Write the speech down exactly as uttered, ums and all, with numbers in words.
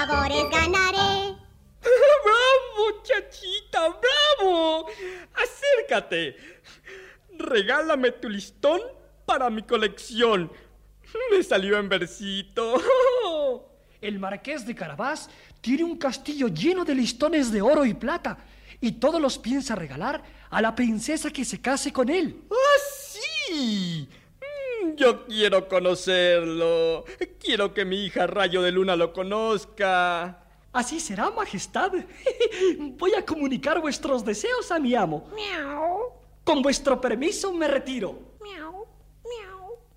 favores ganaré. ¡Bravo, Chachita, bravo! Acércate. Regálame tu listón para mi colección. Me salió en versito. El marqués de Carabás tiene un castillo lleno de listones de oro y plata y todos los piensa regalar a la princesa que se case con él. ¡Ah, sí! Yo quiero conocerlo. Quiero que mi hija Rayo de Luna lo conozca. Así será, majestad. Voy a comunicar vuestros deseos a mi amo. Miau. Con vuestro permiso me retiro.